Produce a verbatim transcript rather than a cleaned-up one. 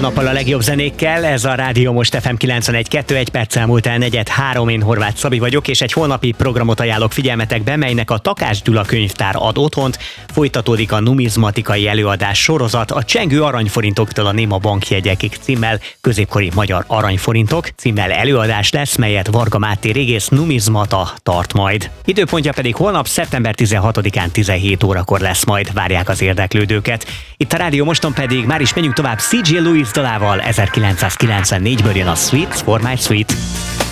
nappal a legjobb zenékkel, ez a Rádió Most ef em kilencvenegy kettő, egy perccel múlt el negyed három, én Horváth Szabi vagyok, és egy holnapi programot ajánlok figyelmetekbe, melynek a Takács Gyula könyvtár ad otthont. Folytatódik a numizmatikai előadás sorozat a csengő aranyforintoktól a néma bankjegyekig címmel, középkori magyar aranyforintok címmel előadás lesz, melyet Varga Máté régész numizmata tart majd. Időpontja pedig holnap szeptember tizenhatodikán tizenhét órakor lesz majd, várják az érdeklődőket. Itt a Rádió Moston pedig már is menjünk tovább cé jé Lewis dalával, ezerkilencszázkilencvennégyből jön a Sweet for My Sweet.